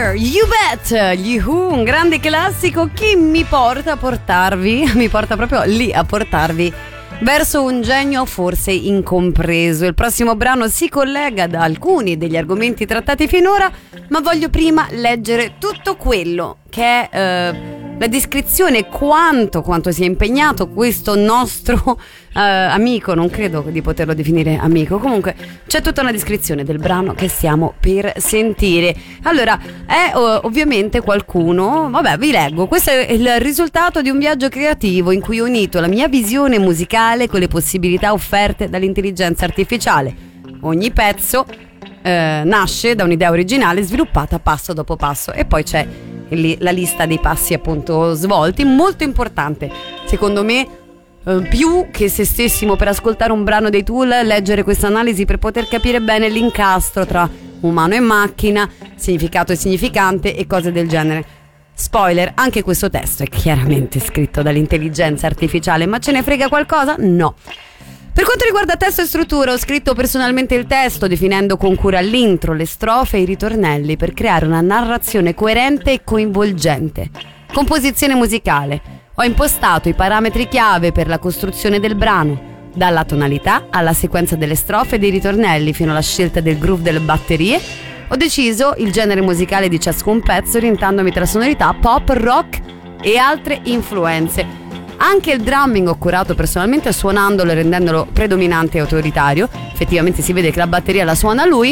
Together, You Bet, gli Who, un grande classico che mi porta proprio lì a portarvi verso un genio forse incompreso. Il prossimo brano si collega ad alcuni degli argomenti trattati finora, ma voglio prima leggere tutto quello che è la descrizione, quanto sia impegnato questo nostro amico. Non credo di poterlo definire amico, comunque c'è tutta una descrizione del brano che stiamo per sentire. Allora, è ovviamente qualcuno, vi leggo, questo è il risultato di un viaggio creativo in cui ho unito la mia visione musicale con le possibilità offerte dall'intelligenza artificiale. Ogni pezzo nasce da un'idea originale sviluppata passo dopo passo, e poi c'è la lista dei passi appunto svolti, molto importante secondo me, più che se stessimo per ascoltare un brano dei Tool, leggere questa analisi per poter capire bene l'incastro tra umano e macchina, significato e significante e cose del genere. Spoiler, anche questo testo è chiaramente scritto dall'intelligenza artificiale, ma ce ne frega qualcosa? No. Per quanto riguarda testo e struttura, ho scritto personalmente il testo, definendo con cura l'intro, le strofe e i ritornelli per creare una narrazione coerente e coinvolgente. Composizione musicale. Ho impostato i parametri chiave per la costruzione del brano, dalla tonalità alla sequenza delle strofe e dei ritornelli fino alla scelta del groove delle batterie. Ho deciso il genere musicale di ciascun pezzo, orientandomi tra sonorità pop, rock e altre influenze. Anche il drumming ho curato personalmente, suonandolo e rendendolo predominante e autoritario. Effettivamente si vede che la batteria la suona lui.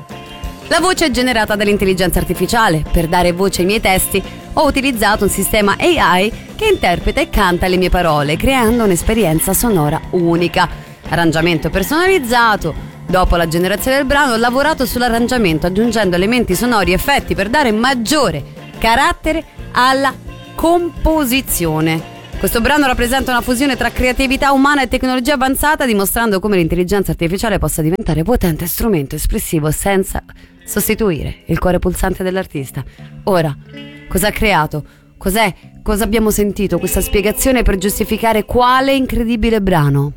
La voce è generata dall'intelligenza artificiale. Per dare voce ai miei testi ho utilizzato un sistema AI che interpreta e canta le mie parole, creando un'esperienza sonora unica. Arrangiamento personalizzato. Dopo la generazione del brano ho lavorato sull'arrangiamento, aggiungendo elementi sonori e effetti per dare maggiore carattere alla composizione. Questo brano rappresenta una fusione tra creatività umana e tecnologia avanzata, dimostrando come l'intelligenza artificiale possa diventare potente strumento espressivo senza sostituire il cuore pulsante dell'artista. Ora, cosa ha creato? Cos'è? Cosa abbiamo sentito? Questa spiegazione per giustificare quale incredibile brano?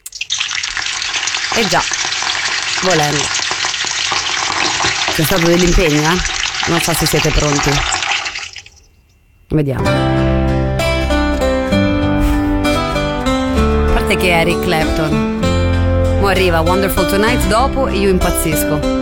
E già, volendo. C'è stato dell'impegno, Non so se siete pronti. Vediamo. Che è Eric Clapton. Mo arriva Wonderful Tonight dopo e io impazzisco.